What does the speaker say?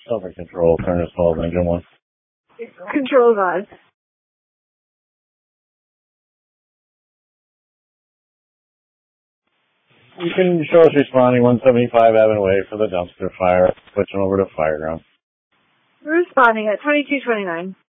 Silver Control, turn to 12, engine 1. Control God. You can show us responding 175 Avenue Way for the dumpster fire, switching over to Fireground. Responding at 2229.